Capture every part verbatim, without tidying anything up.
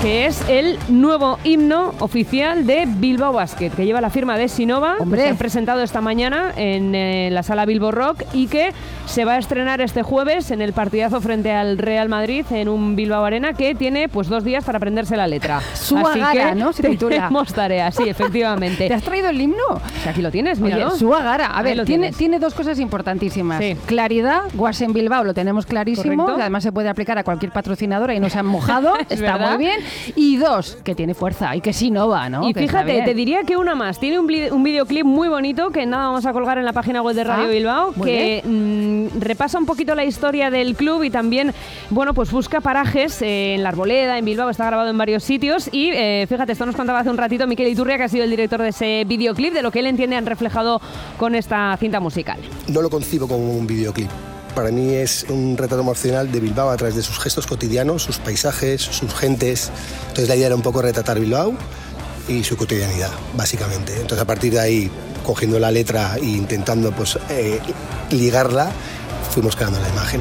que es el nuevo himno oficial de Bilbao Basket, que lleva la firma de Sinova, que se ha presentado esta mañana en eh, la sala Bilbo Rock y que se va a estrenar este jueves en el partidazo frente al Real Madrid en un Bilbao Arena, que tiene pues dos días para aprenderse la letra. Suagara, ¿no? Se titula. Tenemos tarea, sí, efectivamente. ¿Te has traído el himno? O sea, aquí lo tienes, míralo. Oye, Suagara. A ver, tiene, tienes. tiene dos cosas importantísimas. Sí. Claridad, Guas en Bilbao lo tenemos clarísimo, Correcto. que además se puede aplicar a cualquier patrocinadora y no se han mojado, está verdad. muy bien. Y dos, que tiene fuerza y que sí no va, ¿no? Y que fíjate, te diría que una más. Tiene un, bli- un videoclip muy bonito que nada vamos a colgar en la página web de Radio Ah, Bilbao, muy que mm, repasa un poquito la historia del club y también, bueno, pues busca parajes eh, en la Arboleda, en Bilbao, está grabado en varios sitios y eh, fíjate, esto nos contaba hace un ratito Miquel Iturria, que ha sido el director de ese videoclip, de lo que él entiende han reflejado con esta cinta musical. No lo concibo como un videoclip. Para mí es un retrato emocional de Bilbao a través de sus gestos cotidianos, sus paisajes, sus gentes. Entonces la idea era un poco retratar Bilbao y su cotidianidad, básicamente. Entonces a partir de ahí, cogiendo la letra e intentando pues, eh, ligarla, fuimos creando la imagen.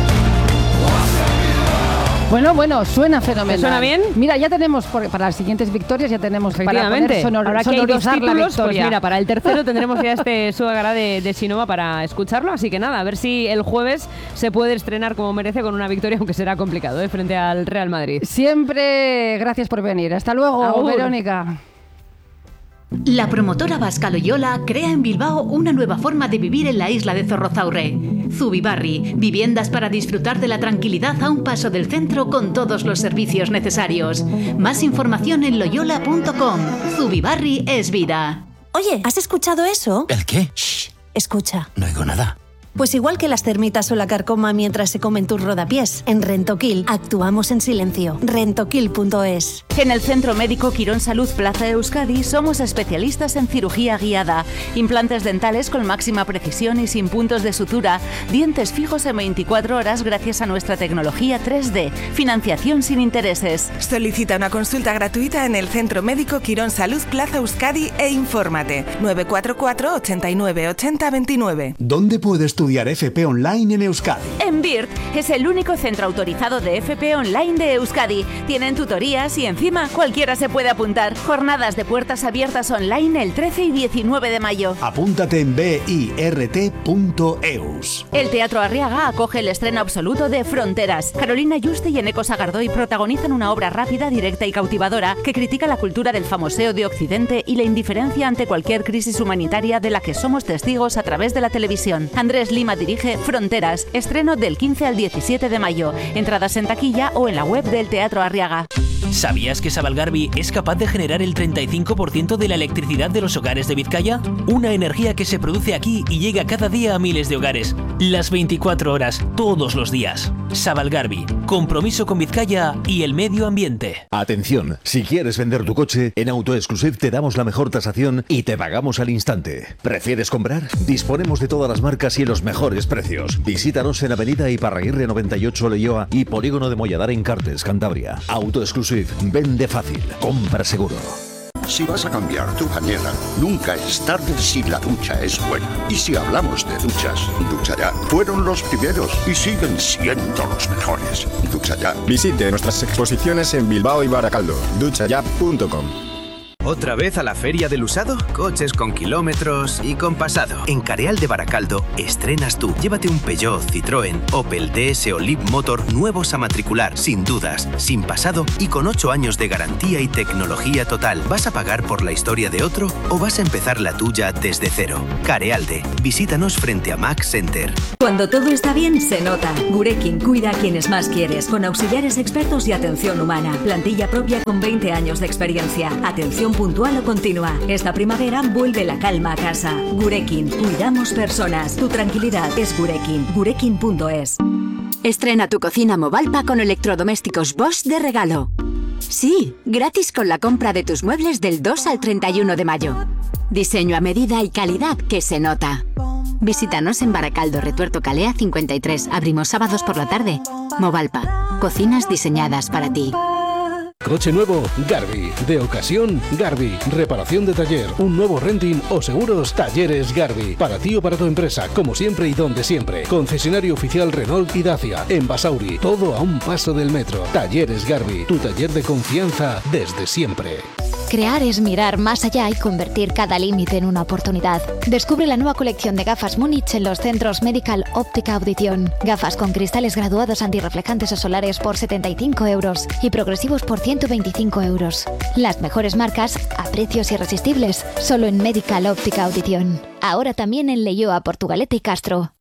Bueno, bueno, suena fenomenal. ¿Te suena bien? Mira, ya tenemos, por, para las siguientes victorias, ya tenemos para Efectivamente. poner sonor, Ahora que hay dos sonorizar la títulos, pues victoria. mira, para el tercero tendremos ya este Suagara de, de Sinova para escucharlo, así que nada, a ver si el jueves se puede estrenar como merece con una victoria, aunque será complicado, ¿eh? Frente al Real Madrid. Siempre gracias por venir. Hasta luego, Agur. Verónica. La promotora vasca Loyola crea en Bilbao una nueva forma de vivir en la isla de Zorrozaurre. Zubibarri, viviendas para disfrutar de la tranquilidad a un paso del centro con todos los servicios necesarios. Más información en loyola punto com. Zubibarri es vida. Oye, ¿has escuchado eso? ¿El qué? Shh, escucha. No oigo nada. Pues igual que las termitas o la carcoma mientras se comen tus rodapiés, en Rentoquil actuamos en silencio. rentoquil punto es. En el Centro Médico Quirón Salud Plaza Euskadi somos especialistas en cirugía guiada, implantes dentales con máxima precisión y sin puntos de sutura, dientes fijos en veinticuatro horas gracias a nuestra tecnología tres D, financiación sin intereses. Solicita una consulta gratuita en el Centro Médico Quirón Salud Plaza Euskadi e infórmate nueve cuatro cuatro, ochenta y nueve, ochenta, veintinueve. ¿Dónde puede estudiar F P Online en Euskadi? En BIRT es el único centro autorizado de F P Online de Euskadi. Tienen tutorías y encima cualquiera se puede apuntar. Jornadas de puertas abiertas online el trece y diecinueve de mayo. Apúntate en birt punto eus. El Teatro Arriaga acoge el estreno absoluto de Fronteras. Carolina Yuste y Eneco Sagardoy protagonizan una obra rápida, directa y cautivadora que critica la cultura del famoseo de Occidente y la indiferencia ante cualquier crisis humanitaria de la que somos testigos a través de la televisión. Andrés Lima dirige Fronteras, estreno del quince al diecisiete de mayo. Entradas en taquilla o en la web del Teatro Arriaga. ¿Sabías que Sabalgarbi es capaz de generar el treinta y cinco por ciento de la electricidad de los hogares de Vizcaya? Una energía que se produce aquí y llega cada día a miles de hogares. Las veinticuatro horas, todos los días. Sabalgarbi, compromiso con Vizcaya y el medio ambiente. Atención, si quieres vender tu coche, en AutoExclusive te damos la mejor tasación y te pagamos al instante. ¿Prefieres comprar? Disponemos de todas las marcas y los mejores precios. Visítanos en Avenida Iparraguirre noventa y ocho Leioa y Polígono de Molladar en Cartes, Cantabria. AutoExclusive, vende fácil, compra seguro. Si vas a cambiar tu bañera, nunca es tarde si la ducha es buena. Y si hablamos de duchas, Ducha Ya fueron los primeros y siguen siendo los mejores. Ducha Ya. Visite nuestras exposiciones en Bilbao y Baracaldo. ducha ya punto com. ¿Otra vez a la Feria del Usado? Coches con kilómetros y con pasado. En Careal de Baracaldo estrenas tú. Llévate un Peugeot, Citroën, Opel, D S o Leapmotor nuevos a matricular, sin dudas, sin pasado y con ocho años de garantía y tecnología total. ¿Vas a pagar por la historia de otro o vas a empezar la tuya desde cero? Carealde. Visítanos frente a Max Center. Cuando todo está bien, se nota. Gurekin cuida a quienes más quieres, con auxiliares expertos y atención humana. Plantilla propia con veinte años de experiencia. Atención puntual o continua. Esta primavera vuelve la calma a casa. Gurekin, cuidamos personas. Tu tranquilidad es Gurekin. Gurekin punto es. Estrena tu cocina Movalpa con electrodomésticos Bosch de regalo. Sí, gratis con la compra de tus muebles del dos al treinta y uno de mayo. Diseño a medida y calidad que se nota. Visítanos en Baracaldo, Retuerto Calea cincuenta y tres. Abrimos sábados por la tarde. Movalpa, cocinas diseñadas para ti. Coche nuevo, Garbi. De ocasión, Garbi. Reparación de taller, un nuevo renting o seguros, Talleres Garbi. Para ti o para tu empresa, como siempre y donde siempre. Concesionario oficial Renault y Dacia. En Basauri, todo a un paso del metro. Talleres Garbi, tu taller de confianza desde siempre. Crear es mirar más allá y convertir cada límite en una oportunidad. Descubre la nueva colección de gafas Múnich en los centros Medical Óptica Audición. Gafas con cristales graduados antirreflejantes o solares por setenta y cinco euros y progresivos por ciento veinticinco euros. Las mejores marcas a precios irresistibles, solo en Medical Óptica Audición. Ahora también en Leioa, Portugalete y Castro.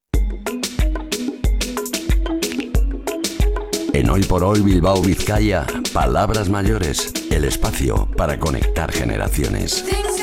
En Hoy por Hoy Bilbao Vizcaya, palabras mayores, el espacio para conectar generaciones.